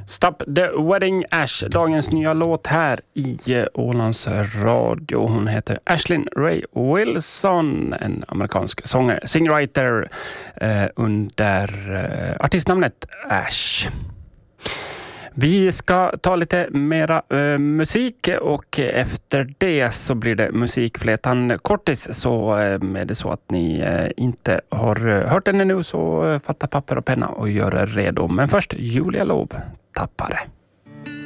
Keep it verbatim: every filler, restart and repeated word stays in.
Stop the Wedding Ash, dagens nya låt här i Ålands Radio. Hon heter Ashlyn Ray Wilson, en amerikansk sångare, singwriter eh, under eh, artistnamnet Ash. Vi ska ta lite mera eh, musik och efter det så blir det musikflätan kortis. Så eh, är det så att ni eh, inte har eh, hört den nu så eh, fatta papper och penna och gör er redo. Men först Julia Lov, Tappare.